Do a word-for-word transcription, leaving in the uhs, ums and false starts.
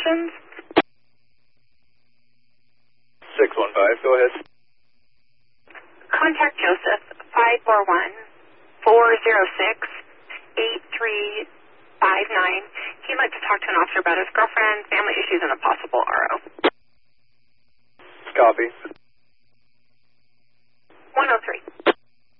Solutions. six one five, go ahead. Contact Joseph, five four one, four zero six, eight three five nine. He'd like to talk to an officer about his girlfriend, family issues, and a possible R